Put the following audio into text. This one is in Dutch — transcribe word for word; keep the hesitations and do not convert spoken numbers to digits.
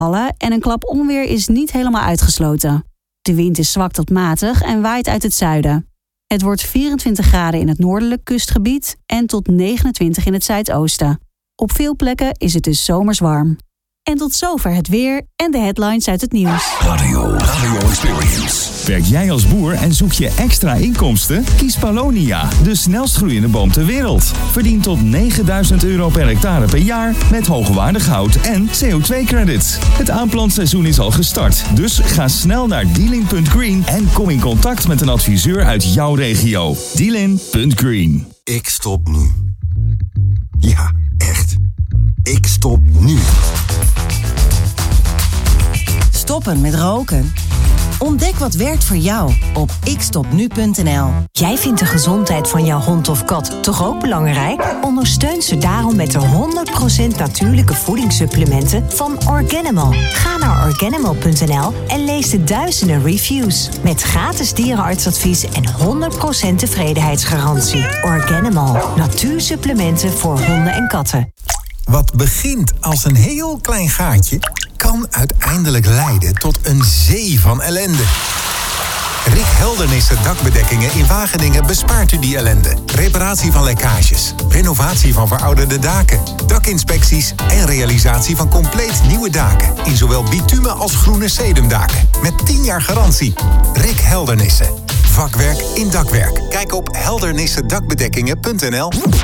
vallen en een klap onweer is niet helemaal uitgesloten. De wind is zwak tot matig en waait uit het zuiden. Het wordt vierentwintig graden in het noordelijk kustgebied en tot negenentwintig in het zuidoosten. Op veel plekken is het dus zomers warm. En tot zover het weer en de headlines uit het nieuws. Radio, Radio Experience. Werk jij als boer en zoek je extra inkomsten? Kies Palonia, de snelst groeiende boom ter wereld. Verdien tot negenduizend euro per hectare per jaar met hoogwaardig hout en C O twee credits. Het aanplantseizoen is al gestart, dus ga snel naar dealing punt green en kom in contact met een adviseur uit jouw regio. dealing punt green. Ik stop nu. Ja, echt. Ik stop nu. Stoppen met roken? Ontdek wat werkt voor jou op ik stop nu punt n l. Jij vindt de gezondheid van jouw hond of kat toch ook belangrijk? Ondersteun ze daarom met de honderd procent natuurlijke voedingssupplementen van Organimal. Ga naar organimal punt n l en lees de duizenden reviews. Met gratis dierenartsadvies en honderd procent tevredenheidsgarantie. Organimal, natuursupplementen voor honden en katten. Wat begint als een heel klein gaatje kan uiteindelijk leiden tot een zee van ellende. Rick Heldernissen Dakbedekkingen in Wageningen bespaart u die ellende. Reparatie van lekkages, renovatie van verouderde daken, dakinspecties en realisatie van compleet nieuwe daken. In zowel bitumen als groene sedumdaken. Met tien jaar garantie. Rick Heldernissen. Vakwerk in dakwerk. Kijk op heldernissen dakbedekkingen punt n l.